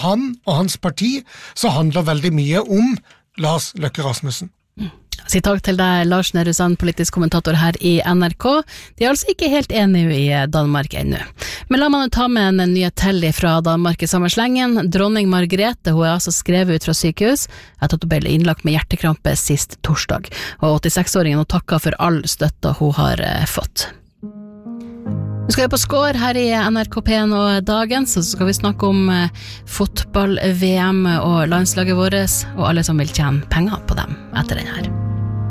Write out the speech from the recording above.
han og hans parti, så handler veldig mye om Lars Løkke Rasmussen. Si takk til deg, Lars Nehru Sand, politisk kommentator her i NRK. De er altså ikke helt enige i Danmark ennå. Men la meg ta med en nyhet til fra Danmark i samme slengen. Dronning Margrethe, hun er altså skrevet ut fra sykehus etter at hun ble innlagt med hjertekrampe sist torsdag. Og 86-åringen hun takker for all støtta hun har fått. Vi skal på skår her i NRK P1 og dagen, så skal vi snakke om fotball, VM og landslaget vårt, og alle som vil tjene penger på dem etter den her.